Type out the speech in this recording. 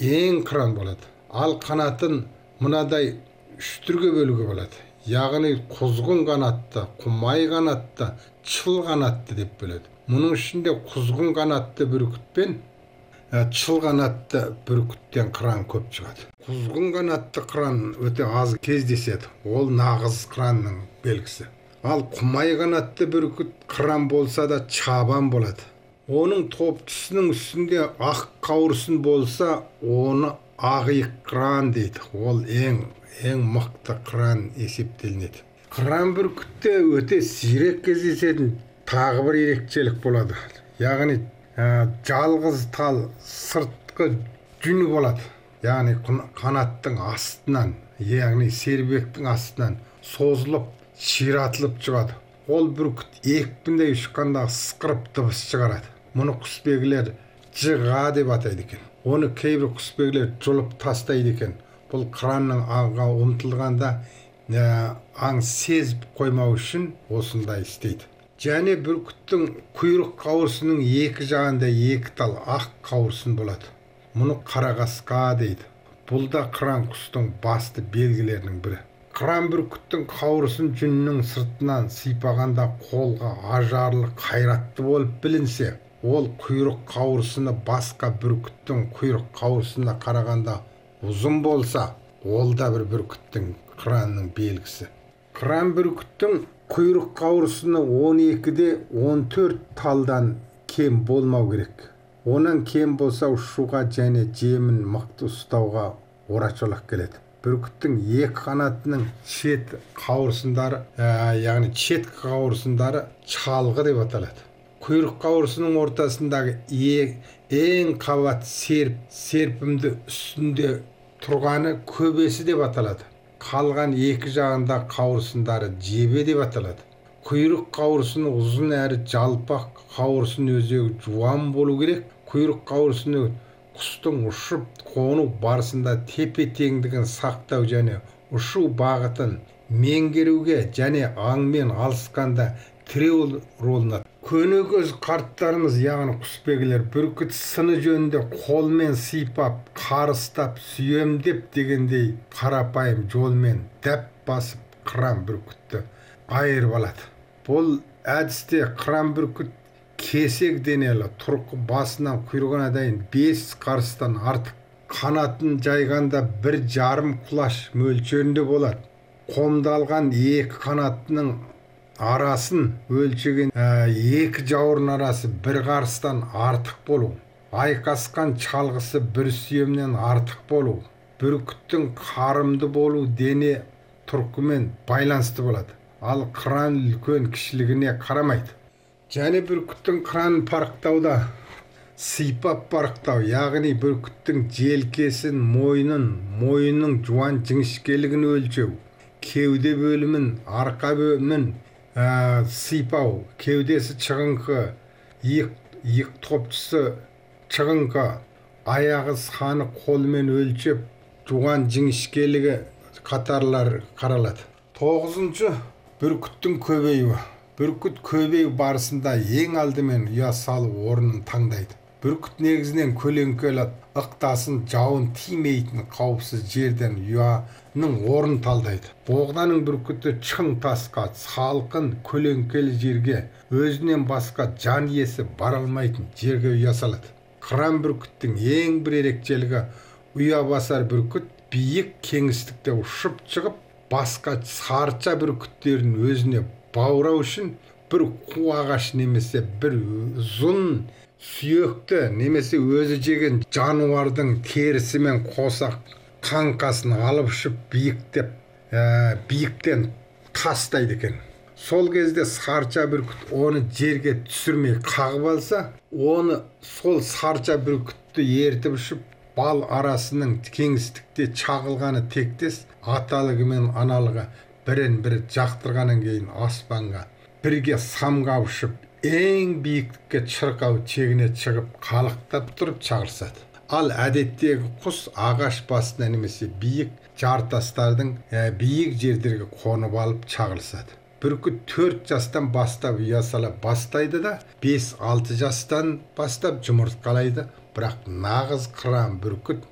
ең қыран болады. Ал қанатын мынадай үш түрге бөлуге болады. Яғни құзғын қанатты, құмай қанатты, чыл қанатты деп бөледі. Мұның ішінде құзғын қанатты бүркітпен чыл қанатты бүркіттен қыран көп шығады. Құзғын қанатты қыран өте аз кездеседі. Ол нағыз қыранның белгісі. Ал құмай қанатты бүркіт қыран болса да чабан болады. Оның топшысының үстінде ақ қауырсын болса, оны ақиық қыран дейді. Ол ең мықты қыран есептелінеді. Қыран бүркітте өте сирек кездесетін тағы бір ерекшелік болады. Яғни жалғыз тал сыртқы жүні болады. Яғни қанаттың астынан, яғни сербектің астынан созылып, ширатылып шығады. Ол бүркіт екпіндей ұшқанда ысқырып дыбыс шығарады. Мұны құсбегілер жыға деп атайды екен. Оны кейбір құсбегілер жұлып тастайды екен. Бұл қыранның аңға ұмтылғанда аң сезіп қоймау үшін осындай істейді. Және бүркіттің құйрық қауырсының екі жағында екі тал ақ қауырсын болады. Мұны қарақасқа дейді. Бұл да қыран құстың басты белгілерінің бірі. Қыран бүркіттің қауырсын жүннің сыртынан сипағанда қолға ажарлы, қайратты болып білінсе, ол құйрық қауырсыны басқа бүркіттің құйрық қауырсына қарағанда ұзын болса, ол да бір бүркіттің қыранның белгісі. Қыран бүркіттің құйрық қауырсыны 12-де 14 талдан кем болмау керек. Онан кем болса ұшуға және жемін мықты ұстауға орашолақ келеді. Бүркіттің екі қанатының шет қауырсындары, яғни шеткі қауырсындары чалғы деп аталады. Құйрық қауырсының ортасындағы ең қабат серпімді үстінде тұрғаны көбесі деп аталады. Қалған екі жағында қауырсындары жебе деп аталады. Құйрық қауырсыны ұзын әрі жалпақ, қауырсын өзегі жуан болу керек. Құйрық қауырсыны құстың ұшып қону барысында тепе-теңдігін сақтау және ұшу бағытын меңгеруге және аңмен алысқанда тіреу ролына. Көне көз қарттарымыз, яғни құсбегілер, бүркіт сыны жөнінде қолмен сипап, қарыстап, сүйемдеп дегендей қарапайым жолмен дәп басып қыран бүркітті айырып алады. Бұл әдісте қыран бүркіт кесек денелі, тұрқы басынан құйрығына дейін 5 қарыстан артық, қанатын жайғанда 1,5 құлаш мөлшерінде болады. Қомдалған екі қанатының арасын өлшеген екі жауырын арасы 1 қарыстан артық болу. Айқасқан чалғысы 1 сүйемнен артық болу. Бүркіттің қарымды болу дене тұрқымен байланысты болады. Ал қыран үлкен кішілігіне қарамайды. Және бүркіттің қыранын парықтауда сипап парықтау, яғни бүркіттің желкесін, мойынның жуан жіңішкелігін өлшеу, кеуде бөлімін, арқа бөлімін сипау, кеудесі шығыңқы, иық топшысы шығыңқы, аяғы саны қолмен өлшеп, жуан жіңішкелігі қатарлар қаралады. 9-шы бүркіттің көбеюі. Бүркіт көбею барысында ең алдымен ұя салу орнын таңдайды. Бүркіт негізінен көлеңкелі, ықтасын, жауын тимейтін қауіпсіз жерден ұяның орнын талдайды. Боғданың бүркіті чың тасқа, салқын, көлеңкелі жерге, өзінен басқа жан иесі бара алмайтын жерге ұя салады. Қыран бүркіттің ең бір ерекшелігі, ұя басар бүркіт биік кеңістікте ұшып шығып, басқа сарча бүркіттерін өзіне баурау үшін бір қу ағаш немесе бір ұзын сүйекті немесе өзі жеген жануардың терісімен қоса қаңқасын алып ұшып биіктен тастайды екен. Сол кезде сарча бүркіт оны жерге түсірмей қағып алса, оны сол сарча бүркітті ертіп ұшып бал арасының кеңістікте чағылғаны тектес, аталығы мен аналығы бірін-бірі жақтырғаннан кейін аспанға бірге самға ұшып, ең биіктікке шырқау шегіне шығып, қалықтап тұрып чағырсады. Ал әдеттегі құс ағаш басына немесе биік жартастардың биік жердерге қонып алып чағырсады. Бүркіт 4 жастан бастап ұя сала бастайды да, 5-6 жастан бастап жұмыртқалайды. Бірақ нағыз қыран бүркіт